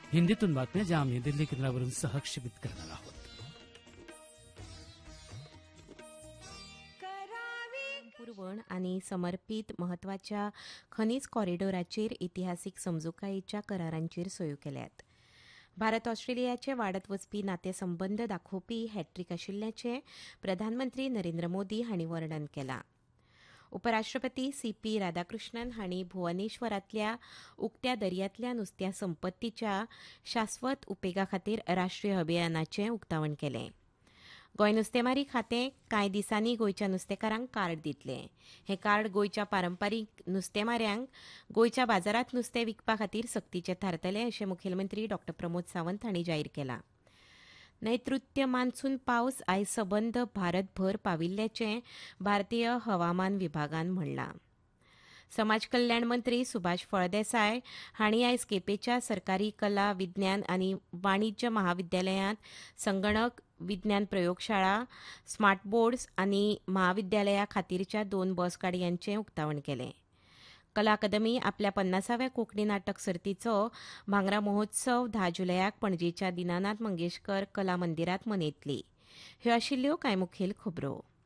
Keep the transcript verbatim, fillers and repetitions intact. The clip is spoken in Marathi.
हिंदीतून बातम्या ज्या आम्ही दिल्ली केंद्रावरून सहक्षेपित करणार आहोत. पुरवण आणि समर्पित महत्वाच्या खनिज कॉरिडॉराचेर इतिहासीक समजुकायेच्या करारांचेर सयो केल्यात. भारत ऑस्ट्रेलियाचे वाडत वचपी नातेसंबंद दाखोवपी हॅट्रिक आशिल्ल्याचें प्रधानमंत्री नरेंद्र मोदी हांणी वर्णन केलां. उपराष्ट्रपती सी पी राधाकृष्णन हांणी भुवनेश्वरांतल्या उक्त्या दर्यांतल्या नुस्त्या संपत्तीच्या शास्वत उपेगा खातीर राष्ट्रीय अभियानाचें उक्तावण केलें. गोंय नुस्तेमारी खातें कांय दिसांनी गोंयच्या नुस्तेकारांक कार्ड दितलें. हें कार्ड गोंयच्या पारंपारीक नुस्तेमाऱ्यांक गोंयच्या बाजारांत नुस्तें विकपा खातीर सक्तीचें थारतलें अशें मुखेलमंत्री डॉ प्रमोद सावंत हांणी जाहीर केलां. नैऋत्य मान्सून पावस आयज सबंद भारतभर पाविल्ल्याचें भारतीय हवामान विभागान म्हणलां. समाज कल्याण मंत्री सुभाष फळदेसाय हांणी आयज केपेंच्या सरकारी कला विज्ञान आनी वाणिज्य महाविद्यालयांत संगणक विज्ञान प्रयोगशाळा, स्मार्ट बोर्ड्स आनी महाविद्यालया खातीरच्या दोन बस गाडयांचें उक्तावण केलें. कला अकादमी आपल्या पन्नासाव्या कोंकणी नाटक सर्तीचो भांगरा महोत्सव धा जुलयाक पणजेच्या दिनानाथ मंगेशकर कला मंदिरांत मनयतली. ह्यो आशिल्ल्यो कांय मुखेल खबरो.